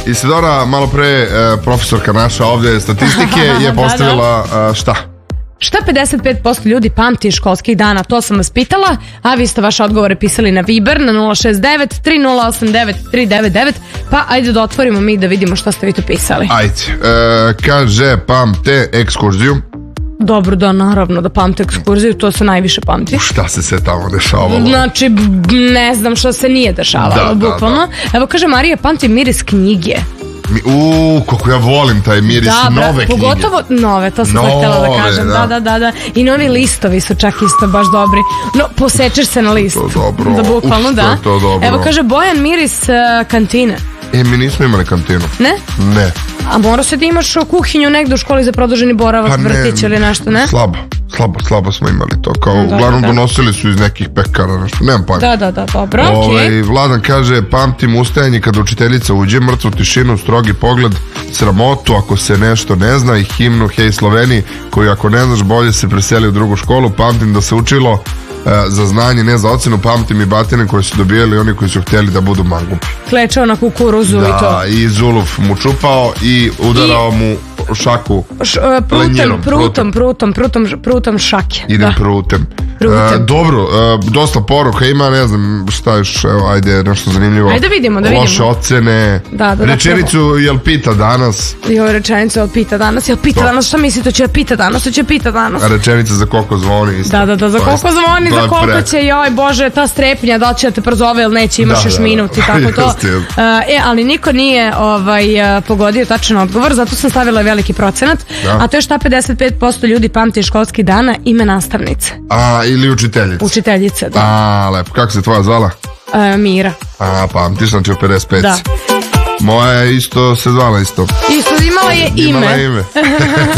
Isidora, malo pre profesorka naša ovdje statistike je postavila šta? Šta 55% ljudi pamti školskih dana? To sam vas pitala, a vi ste vaše odgovore pisali na Viber na 069 3089 399. Pa ajde da otvorimo mi da vidimo šta ste vi tu pisali. Ajde, kaže pamte ekskurziju. Dobro, da, naravno da pamte ekskurziju, to se najviše pamti. Šta se sve tamo dešavalo? Znači, ne znam šta se nije dešavalo, bukvalno. Da. Evo kaže Marija, pamti miris knjige. Kako ja volim taj miris, nove knjige. Pogotovo nove, to sam htjela da kažem. Da. I novi listovi su čak isto baš dobri. No, posečeš se na list. To dobro. Da, bukvalno, da. To dobro. Evo kaže Bojan, miris kantine. Mi nismo imali kantinu. Ne? Ne. A mora se da imaš kuhinju negde u školi za produženi boravak, vrtić ili nešto, ne? Slabo smo imali to. Kao, uglavnom donosili su iz nekih pekara, nešto. Nemam pojma. Da, dobro, okej. Vladan kaže, pamtim ustajanje kada učiteljica uđe, mrtvu tišinu, strogi pogled, sramotu ako se nešto ne zna i himnu Hej Sloveniji, koju ako ne znaš bolje se preseli u drugu školu. Pamtim da se učilo za znanje, ne za ocenu. Pamtim i batine koje su dobijali oni koji su htjeli da budu mangupi. Klečao na kukuruzu i to. Da, i Zuluf mu čupao i udarao mu šaku prutom šake. Idem prutem. Dobro, dosta poruka ima, ne znam šta još, evo, ajde, nešto zanimljivo. Ajde vidimo. Loše ocene. Rečenicu, jel pita danas? Rečenicu, jel pita danas? Jel pita danas? Šta mislite, će pita danas? Će pita danas? Rečenica za koliko zvoni isto. Da, za koliko zvoni, za koliko će, joj bože, ta strepnja, da li će da te prozove ili neće, imaš još minut i tako to. Ali niko nije pogodio tačan odgovor, zato sam stavila veliki procenat, a to je šta 55% ljudi pamti školskih dana, ime nastavnice. Ili učiteljice. Učiteljice, da. Lepo. Kako se tvoja zvala? Mira. Pamtiš, znači u 55. Da. Moja je isto se zvala isto. Isto imala je ime.